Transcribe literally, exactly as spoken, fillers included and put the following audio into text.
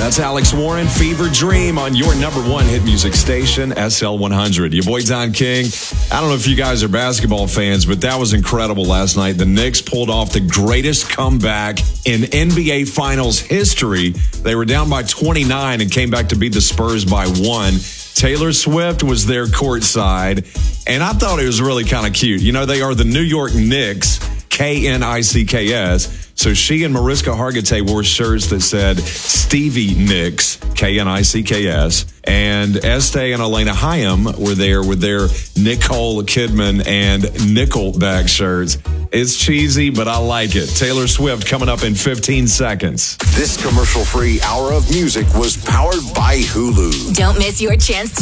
That's Alex Warren, Fever Dream on your number one hit music station, S L one hundred. Your boy Don King. I don't know if you guys are basketball fans, but that was incredible last night. The Knicks pulled off the greatest comeback in N B A Finals history. They were down by twenty-nine and came back to beat the Spurs by one. Taylor Swift was there courtside, and I thought it was really kind of cute. You know, they are the New York Knicks, K N I C K S. So she and Mariska Hargitay wore shirts that said Stevie Nicks, K N I C K S. And Estee and Elena Hyam were there with their Nicole Kidman and Nickelback shirts. It's cheesy, but I like it. Taylor Swift coming up in fifteen seconds. This commercial-free hour of music was powered by Hulu. Don't miss your chance to